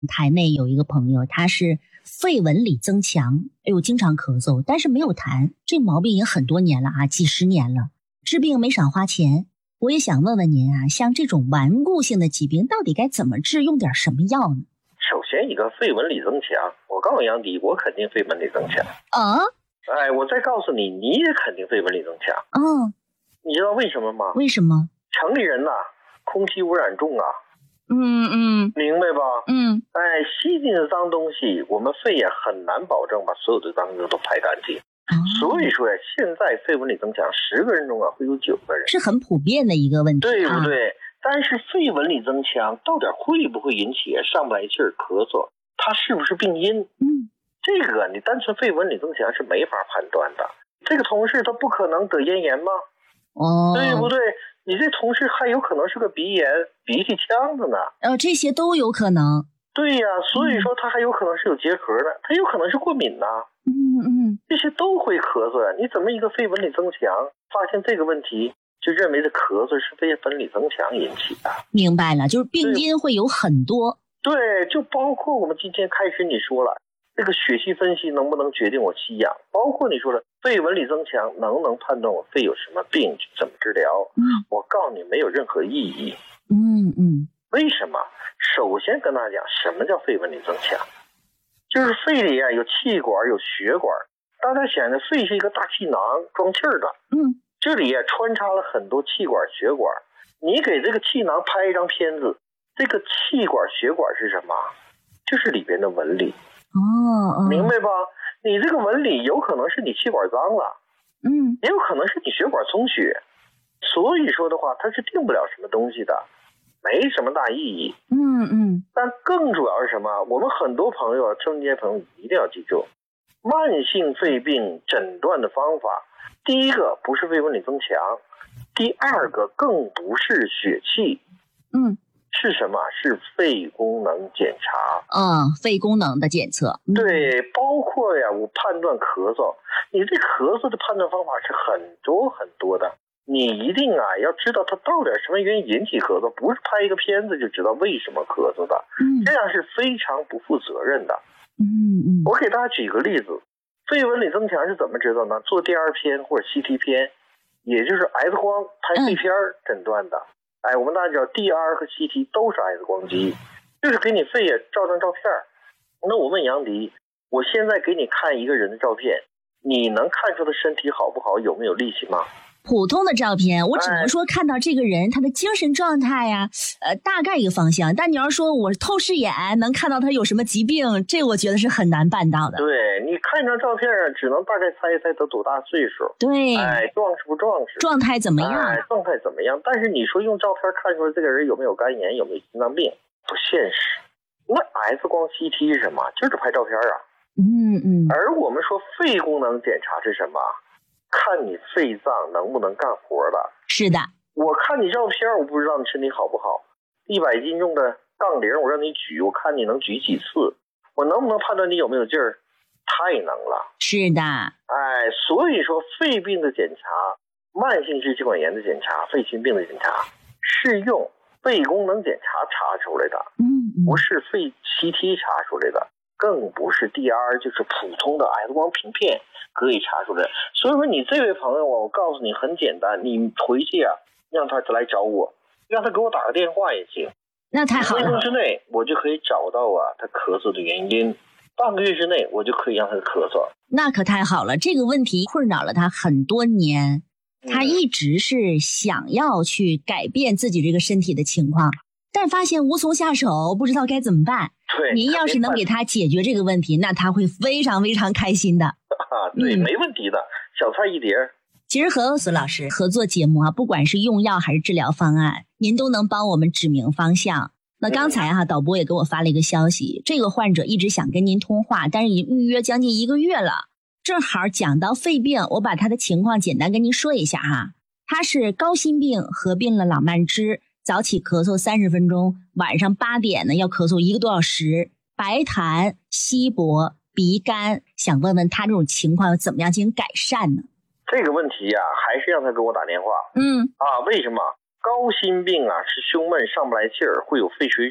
台内有一个朋友，他是肺纹理增强，经常咳嗽，但是没有痰，这毛病也很多年了啊，几十年了，治病没少花钱。我也想问问您啊，像这种顽固性的疾病到底该怎么治，用点什么药呢？ 首先一个肺纹理增强，我告诉杨迪，我肯定肺纹理增强啊。 我再告诉你，你也肯定肺纹理增强。你知道为什么吗？ 为什么？ 城里人呐，空气污染重啊。明白吧？吸进的脏东西，我们肺也很难保证把所有的脏东西都排干净。所以说呀，现在肺纹理增强10个人中会有9个人， 是很普遍的一个问题， 对不对？但是肺纹理增强到底会不会引起上不来气儿、咳嗽？它是不是病因？这个你单纯肺纹理增强是没法判断的。这个同事他不可能得咽炎吗？对不对？你这同事还有可能是个鼻炎、鼻涕腔子呢。 这些都有可能。 对呀，所以说他还有可能是有结核的，他有可能是过敏呢。这些都会咳嗽呀。你怎么一个肺纹理增强，发现这个问题就认为的咳嗽是肺纹理增强引起的？ 明白了，就是病因会有很多。 对，就包括我们今天开始你说了，这个血系分析能不能决定我吸氧？包括你说了肺纹理增强能不能判断我肺有什么病，怎么治疗？我告诉你没有任何意义。为什么？首先跟大家讲，什么叫肺纹理增强？就是肺里有气管有血管，大家想着肺是一个大气囊装气儿的，这里穿插了很多气管血管。你给这个气囊拍一张片子，这个气管血管是什么？就是里边的纹理。明白吧？你这个纹理有可能是你气管脏了，也有可能是你血管充血，所以说的话它是定不了什么东西的，没什么大意义。但更主要是什么？我们很多朋友春节朋友一定要记住，慢性肺病诊断的方法，第一个不是肺纹理增强，第二个更不是血气，是什么？是肺功能检查。 肺功能的检测。 对，包括我判断咳嗽，你这咳嗽的判断方法是很多很多的，你一定要知道它到底什么原因引起咳嗽，不是拍一个片子就知道为什么咳嗽的，这样是非常不负责任的。我给大家举个例子，肺纹理增强是怎么知道呢？做 DR 片或者 CT 片，也就是 X 光拍肺片诊断的。我们大家知道 DR 和 CT 都是 X 光机，就是给你肺照张照片。那我问杨迪，我现在给你看一个人的照片，你能看出他身体好不好，有没有力气吗？ 普通的照片我只能说看到这个人他的精神状态呀，大概一个方向，但你要说我透视眼能看到他有什么疾病，这我觉得是很难办到的。 对，你看一张照片只能大概猜一猜他多大岁数， 对， 壮实不壮实， 状态怎么样， 状态怎么样。但是你说用照片看出来这个人有没有肝炎，有没有心脏病，不现实。那 X 光 CT 是什么？就是拍照片而我们说肺功能检查是什么？看你肺脏能不能干活了。 是的，我看你照片，我不知道你身体好不好。100斤重的杠铃我让你举，我看你能举几次，我能不能判断你有没有劲儿？太能了。 是的， 所以说肺病的检查、慢性支气管炎的检查、肺心病的检查是用肺功能检查查出来的，不是肺 CT 查出来的，更不是 DR， 就是普通的 X 光平片可以查出来。所以说你这位朋友我告诉你很简单，你回去让他来找我，让他给我打个电话也行。 那太好了，1 分钟之内我就可以找到他咳嗽的原因，半个月之内我就可以让他咳嗽。 那可太好了，这个问题困扰了他很多年，他一直是想要去改变自己这个身体的情况，但发现无从下手，不知道该怎么办。 对， 您要是能给他解决这个问题，那他会非常非常开心的。 对，没问题的，小菜一碟。 其实和苏老师合作节目不管是用药还是治疗方案，您都能帮我们指明方向。那刚才导播也给我发了一个消息，这个患者一直想跟您通话，但是已经预约将近1个月了。正好讲到肺病，我把他的情况简单跟您说一下他是高心病合并了老慢支，早起咳嗽30分钟，晚上8点呢要咳嗽1个多小时，白痰、稀薄、鼻干，想问问他这种情况怎么样进行改善呢？ 这个问题还是让他给我打电话。为什么？高心病是胸闷上不来气儿，会有肺水肿，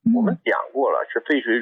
我们讲过了，是肺水